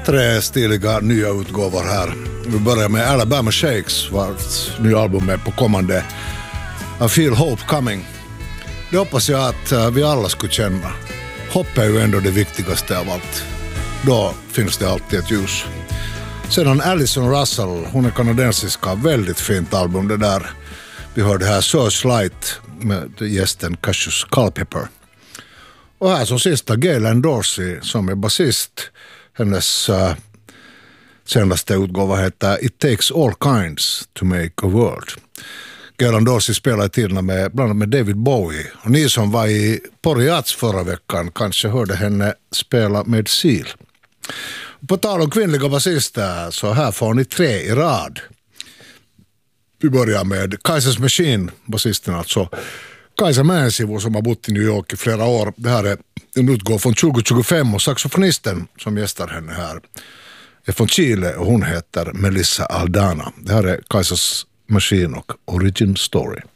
Tre stiliga nya utgåvor här. Vi börjar med Alabama Shakes, vars nya album är på kommande. I Feel Hope Coming. Det hoppas jag att vi alla skulle känna. Hopp är ju ändå det viktigaste av allt. Då finns det alltid ett ljus. Sedan Alison Russell, hon är kanadensiska, väldigt fint album det där. Vi hörde här Searchlight med gästen Cassius Culpepper. Och här som sista Gaylen Dorsey som är basist. Hennes senaste utgåva heter It Takes All Kinds to Make a World. Gaylen Dorsey spelar i tiderna bland annat med David Bowie. Och ni som var i Poriats förra veckan kanske hörde henne spela med Seal. På tal om kvinnliga basister så här får ni 3 i rad. Vi börjar med Kaiser's Machine, basisten alltså. Kaisa Mäensivu som har bott i New York i flera år. Det här är en utgåva från 2025 och saxofonisten som gästar henne här är från Chile och hon heter Melissa Aldana. Det här är Kaiser's Machine och Origin Story.